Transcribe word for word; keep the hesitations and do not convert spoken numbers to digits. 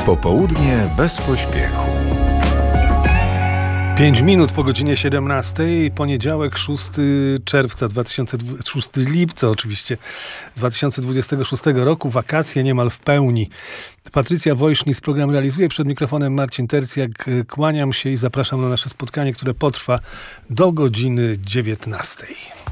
Popołudnie bez pośpiechu. Pięć minut po godzinie siedemnastej, poniedziałek szóstego czerwca, szóstego lipca oczywiście, dwa tysiące dwudziestego szóstego roku, wakacje niemal w pełni. Patrycja Wojsznis program realizuje, przed mikrofonem Marcin Tercjak. Kłaniam się i zapraszam na nasze spotkanie, które potrwa do godziny dziewiętnastej.